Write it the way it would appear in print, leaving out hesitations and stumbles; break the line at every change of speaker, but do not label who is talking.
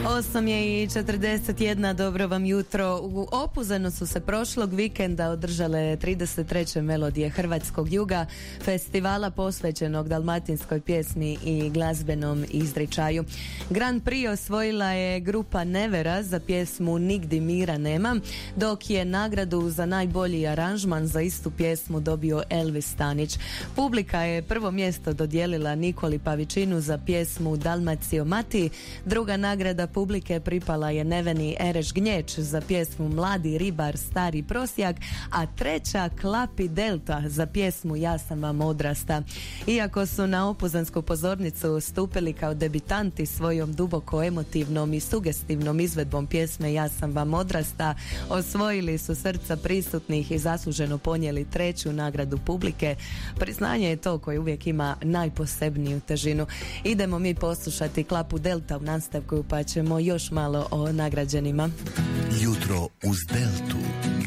8:41, dobro vam jutro. U Opuzenu su se prošlog vikenda održale 33. melodije Hrvatskog juga, festivala posvećenog dalmatinskoj pjesmi i glazbenom izričaju. Grand Prix osvojila je grupa Nevera za pjesmu Nigdi mira nema, dok je nagradu za najbolji aranžman za istu pjesmu dobio Elvis Stanić. Publika je prvo mjesto dodijelila Nikoli Pavićinu za pjesmu Dalmacio Mati, druga nagrada publike pripala je Neveni Ereš Gnjeć za pjesmu Mladi ribar, stari prosjak, a treća Klapi Delta za pjesmu Ja sam vam odrasta. Iako su na opuzansku pozornicu stupili kao debitanti svojom duboko emotivnom i sugestivnom izvedbom pjesme Ja sam vam odrasta, osvojili su srca prisutnih i zasluženo ponijeli treću nagradu publike. Priznanje je to koje uvijek ima najposebniju težinu. Idemo mi poslušati Klapu Delta u nastavku, pa ćemo još malo o nagrađenima.
Jutro uz Deltu.